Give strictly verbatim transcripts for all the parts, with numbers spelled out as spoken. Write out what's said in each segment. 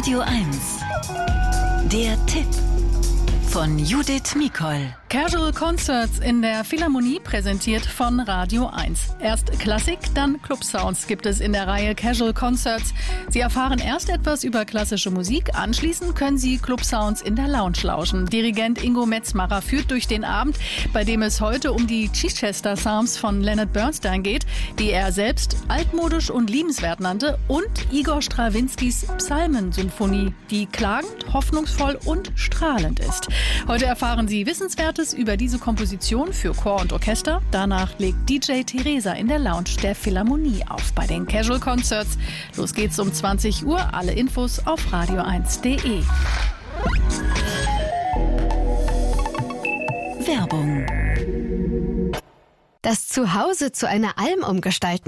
Radio eins. Der Tipp von Judith Mikol. Casual Concerts in der Philharmonie, präsentiert von Radio eins. Erst Klassik, dann Club-Sounds gibt es in der Reihe Casual Concerts. Sie erfahren erst etwas über klassische Musik, anschließend können Sie Club-Sounds in der Lounge lauschen. Dirigent Ingo Metzmacher führt durch den Abend, bei dem es heute um die Chichester Psalms von Leonard Bernstein geht, die er selbst altmodisch und liebenswert nannte, und Igor Strawinskys Psalmensymphonie, die klagend, hoffnungsvoll und strahlend ist. Heute erfahren Sie Wissenswertes über diese Komposition für Chor und Orchester. Danach legt D J Theresa in der Lounge der Philharmonie auf bei den Casual Concerts. Los geht's um zwanzig Uhr. Alle Infos auf radio eins punkt de. Werbung. Das Zuhause zu einer Alm umgestalten?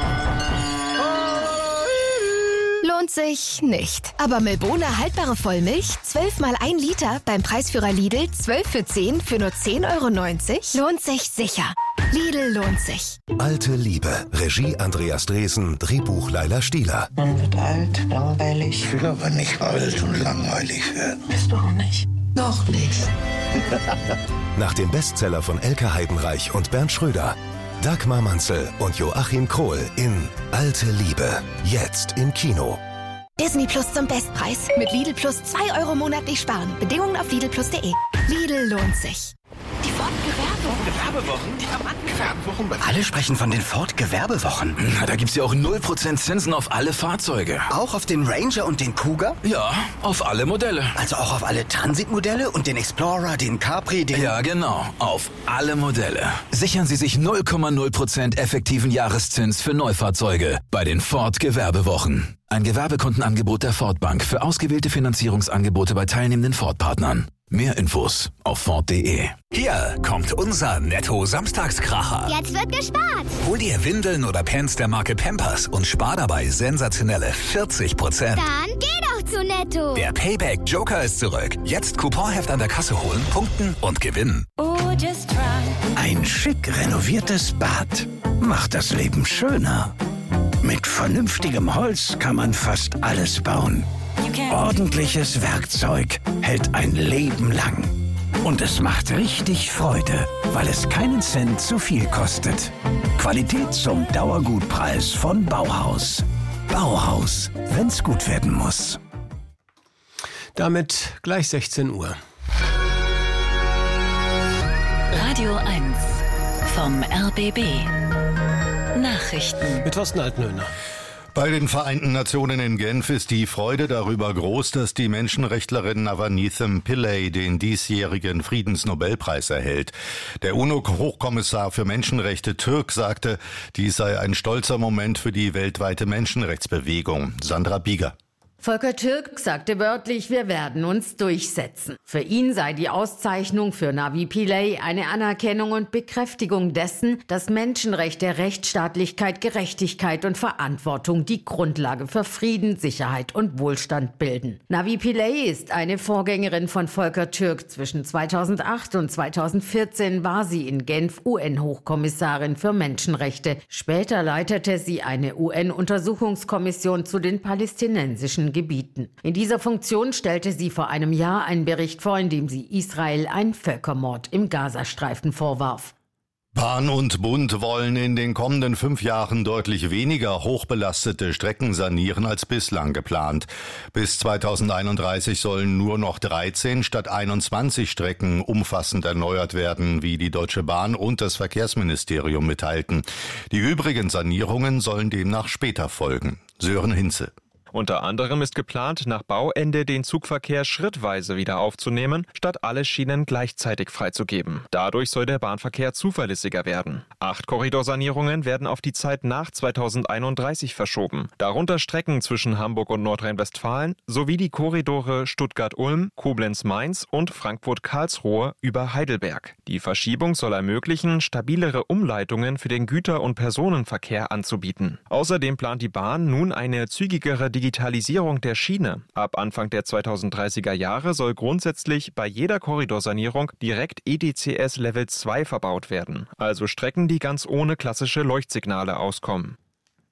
Lohnt sich nicht. Aber Milbona haltbare Vollmilch, zwölf mal ein Liter, beim Preisführer Lidl, zwölf für zehn für nur zehn Euro neunzig, lohnt sich sicher. Lidl lohnt sich. Alte Liebe. Regie Andreas Dresen, Drehbuch Laila Stieler. Man wird alt, langweilig. Ich will aber nicht alt und langweilig werden. Bist du auch nicht? Noch nicht. Nach dem Bestseller von Elke Heidenreich und Bernd Schröder. Dagmar Manzel und Joachim Krohl in Alte Liebe. Jetzt im Kino. Disney Plus zum Bestpreis. Mit Lidl Plus zwei Euro monatlich sparen. Bedingungen auf lidl plus punkt de. Lidl lohnt sich. Die Ford-Gewerbewochen. Gewerbewochen? Die Gewerbewochen. Alle sprechen von den Ford-Gewerbewochen. Na, da gibt's ja auch null Prozent Zinsen auf alle Fahrzeuge. Auch auf den Ranger und den Cougar? Ja, auf alle Modelle. Also auch auf alle Transit-Modelle und den Explorer, den Capri, den... Ja, genau. Auf alle Modelle. Sichern Sie sich null Komma null Prozent effektiven Jahreszins für Neufahrzeuge bei den Ford-Gewerbewochen. Ein Gewerbekontenangebot der Ford Bank für ausgewählte Finanzierungsangebote bei teilnehmenden Ford-Partnern. Mehr Infos auf Ford punkt de. Hier kommt unser Netto-Samstagskracher. Jetzt wird gespart. Hol dir Windeln oder Pants der Marke Pampers und spar dabei sensationelle vierzig Prozent. Dann geh doch zu Netto. Der Payback Joker ist zurück. Jetzt Couponheft an der Kasse holen, punkten und gewinnen. Oh, just try. Ein schick renoviertes Bad macht das Leben schöner. Mit vernünftigem Holz kann man fast alles bauen. Ordentliches Werkzeug hält ein Leben lang. Und es macht richtig Freude, weil es keinen Cent zu viel kostet. Qualität zum Dauergutpreis von Bauhaus. Bauhaus, wenn's gut werden muss. Damit gleich sechzehn Uhr. Radio eins vom R B B. Nachrichten. Mit Thorsten Altenhöhner. Bei den Vereinten Nationen in Genf ist die Freude darüber groß, dass die Menschenrechtlerin Navanithem Pillay den diesjährigen Friedensnobelpreis erhält. Der UNO-Hochkommissar für Menschenrechte Türk sagte, dies sei ein stolzer Moment für die weltweite Menschenrechtsbewegung. Sandra Bieger. Volker Türk sagte wörtlich, wir werden uns durchsetzen. Für ihn sei die Auszeichnung für Navi Pillay eine Anerkennung und Bekräftigung dessen, dass Menschenrechte, Rechtsstaatlichkeit, Gerechtigkeit und Verantwortung die Grundlage für Frieden, Sicherheit und Wohlstand bilden. Navi Pillay ist eine Vorgängerin von Volker Türk. Zwischen zweitausendacht und zweitausendvierzehn war sie in Genf U N-Hochkommissarin für Menschenrechte. Später leitete sie eine U N-Untersuchungskommission zu den palästinensischen Gebieten. In dieser Funktion stellte sie vor einem Jahr einen Bericht vor, in dem sie Israel einen Völkermord im Gazastreifen vorwarf. Bahn und Bund wollen in den kommenden fünf Jahren deutlich weniger hochbelastete Strecken sanieren als bislang geplant. Bis zweitausendeinunddreißig sollen nur noch dreizehn statt einundzwanzig Strecken umfassend erneuert werden, wie die Deutsche Bahn und das Verkehrsministerium mitteilten. Die übrigen Sanierungen sollen demnach später folgen. Sören Hinze. Unter anderem ist geplant, nach Bauende den Zugverkehr schrittweise wieder aufzunehmen, statt alle Schienen gleichzeitig freizugeben. Dadurch soll der Bahnverkehr zuverlässiger werden. Acht Korridorsanierungen werden auf die Zeit nach zweitausendeinunddreißig verschoben. Darunter Strecken zwischen Hamburg und Nordrhein-Westfalen sowie die Korridore Stuttgart-Ulm, Koblenz-Mainz und Frankfurt-Karlsruhe über Heidelberg. Die Verschiebung soll ermöglichen, stabilere Umleitungen für den Güter- und Personenverkehr anzubieten. Außerdem plant die Bahn nun eine zügigere Digitalisierung der Schiene. Ab Anfang der zweitausenddreißiger Jahre soll grundsätzlich bei jeder Korridorsanierung direkt E D C S Level zwei verbaut werden, also Strecken, die ganz ohne klassische Leuchtsignale auskommen.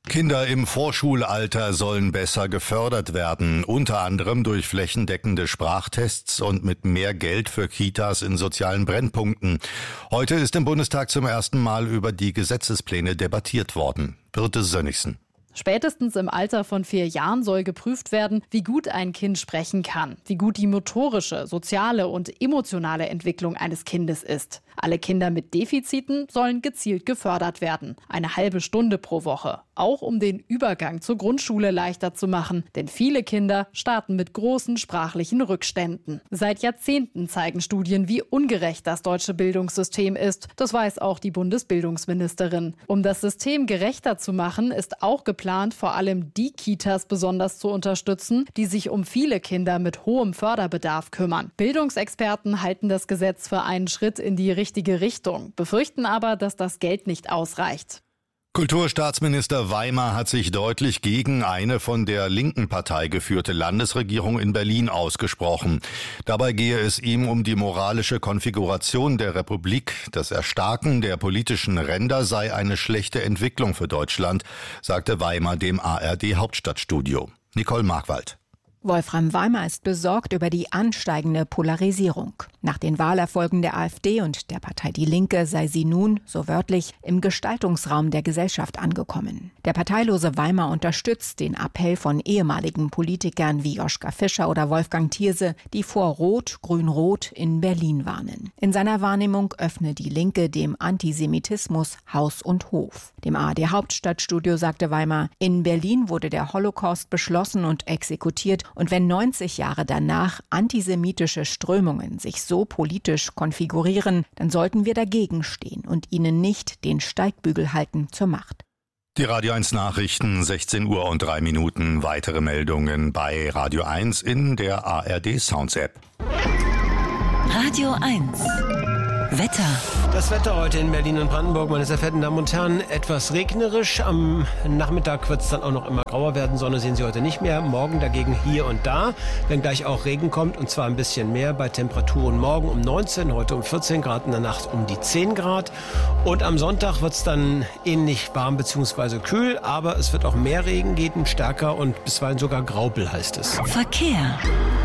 Kinder im Vorschulalter sollen besser gefördert werden, unter anderem durch flächendeckende Sprachtests und mit mehr Geld für Kitas in sozialen Brennpunkten. Heute ist im Bundestag zum ersten Mal über die Gesetzespläne debattiert worden. Birte Sönnigsen. Spätestens im Alter von vier Jahren soll geprüft werden, wie gut ein Kind sprechen kann, wie gut die motorische, soziale und emotionale Entwicklung eines Kindes ist. Alle Kinder mit Defiziten sollen gezielt gefördert werden. Eine halbe Stunde pro Woche. Auch um den Übergang zur Grundschule leichter zu machen. Denn viele Kinder starten mit großen sprachlichen Rückständen. Seit Jahrzehnten zeigen Studien, wie ungerecht das deutsche Bildungssystem ist. Das weiß auch die Bundesbildungsministerin. Um das System gerechter zu machen, ist auch geplant, vor allem die Kitas besonders zu unterstützen, die sich um viele Kinder mit hohem Förderbedarf kümmern. Bildungsexperten halten das Gesetz für einen Schritt in die richtige Richtung, befürchten aber, dass das Geld nicht ausreicht. Kulturstaatsminister Weimer hat sich deutlich gegen eine von der linken Partei geführte Landesregierung in Berlin ausgesprochen. Dabei gehe es ihm um die moralische Konfiguration der Republik. Das Erstarken der politischen Ränder sei eine schlechte Entwicklung für Deutschland, sagte Weimer dem A R D-Hauptstadtstudio. Nicole Markwald. Wolfram Weimer ist besorgt über die ansteigende Polarisierung. Nach den Wahlerfolgen der AfD und der Partei Die Linke sei sie nun, so wörtlich, im Gestaltungsraum der Gesellschaft angekommen. Der parteilose Weimer unterstützt den Appell von ehemaligen Politikern wie Joschka Fischer oder Wolfgang Thierse, die vor Rot, Grün-Rot in Berlin warnen. In seiner Wahrnehmung öffne die Linke dem Antisemitismus Haus und Hof. Dem A R D-Hauptstadtstudio sagte Weimer, in Berlin wurde der Holocaust beschlossen und exekutiert. Und wenn neunzig Jahre danach antisemitische Strömungen sich so politisch konfigurieren, dann sollten wir dagegen stehen und ihnen nicht den Steigbügel halten zur Macht. Die Radio eins Nachrichten, sechzehn Uhr und drei Minuten. Weitere Meldungen bei Radio eins in der A R D Sounds App. Radio eins. Wetter. Das Wetter heute in Berlin und Brandenburg, meine sehr verehrten Damen und Herren, etwas regnerisch. Am Nachmittag wird es dann auch noch immer grauer werden. Sonne sehen Sie heute nicht mehr. Morgen dagegen hier und da, wenn gleich auch Regen kommt, und zwar ein bisschen mehr bei Temperaturen morgen um neunzehn, heute um vierzehn Grad, in der Nacht um die zehn Grad. Und am Sonntag wird es dann ähnlich warm bzw. kühl, aber es wird auch mehr Regen geben, stärker und bisweilen sogar Graupel heißt es. Verkehr.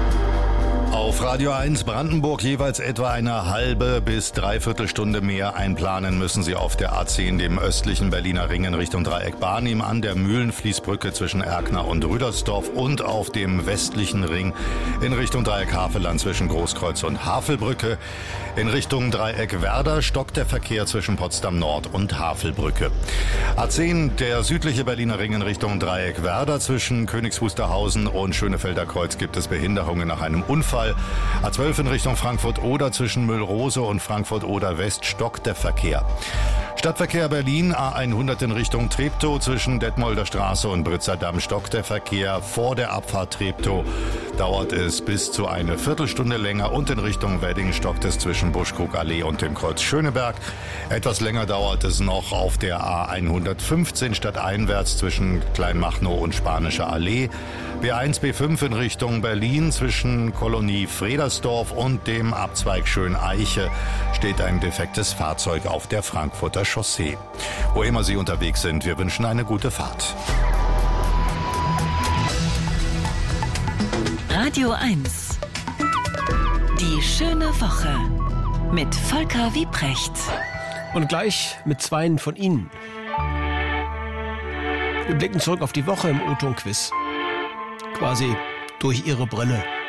Auf Radio eins Brandenburg jeweils etwa eine halbe bis dreiviertel Stunde mehr einplanen müssen Sie auf der A zehn, dem östlichen Berliner Ring in Richtung Dreieck Barnim, an der Mühlenfließbrücke zwischen Erkner und Rüdersdorf und auf dem westlichen Ring in Richtung Dreieck Havelland zwischen Großkreuz und Havelbrücke. In Richtung Dreieck Werder stockt der Verkehr zwischen Potsdam Nord und Havelbrücke. A zehn, der südliche Berliner Ring in Richtung Dreieck Werder zwischen Königs Wusterhausen und Schönefelder Kreuz gibt es Behinderungen nach einem Unfall. A zwölf in Richtung Frankfurt-Oder zwischen Müllrose und Frankfurt-Oder West stockt der Verkehr. Stadtverkehr Berlin, A hundert in Richtung Treptow zwischen Detmolder Straße und Britzer Damm stockt der Verkehr. Vor der Abfahrt Treptow dauert es bis zu eine Viertelstunde länger und in Richtung Wedding stockt es zwischen Buschkrugallee und dem Kreuz Schöneberg. Etwas länger dauert es noch auf der A hundertfünfzehn stadteinwärts zwischen Kleinmachnow und Spanische Allee. B eins, B fünf in Richtung Berlin zwischen Kolonie Fredersdorf und dem Abzweig Schöneiche steht ein defektes Fahrzeug auf der Frankfurter Chaussee. Wo immer Sie unterwegs sind, wir wünschen eine gute Fahrt. Radio eins. Die schöne Woche mit Volker Wiebrecht. Und gleich mit zweien von Ihnen. Wir blicken zurück auf die Woche im O-Ton-Quiz. Quasi durch Ihre Brille.